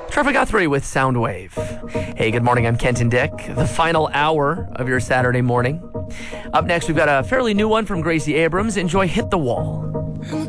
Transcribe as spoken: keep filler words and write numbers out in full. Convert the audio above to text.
Traffic Guthrie with Soundwave. Hey, good morning. I'm Kenton Dick. The final hour of your Saturday morning. Up next, we've got a fairly new one from Gracie Abrams. Enjoy Hit the Wall.